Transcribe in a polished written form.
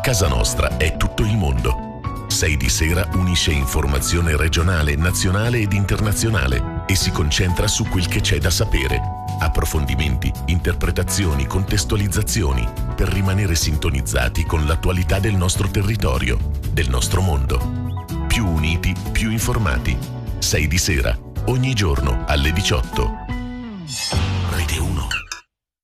Casa Nostra è tutto il mondo. 6 di sera unisce informazione regionale, nazionale ed internazionale e si concentra su quel che c'è da sapere. Approfondimenti, interpretazioni, contestualizzazioni per rimanere sintonizzati con l'attualità del nostro territorio, del nostro mondo. Più uniti, più informati. 6 di sera, ogni giorno alle 18.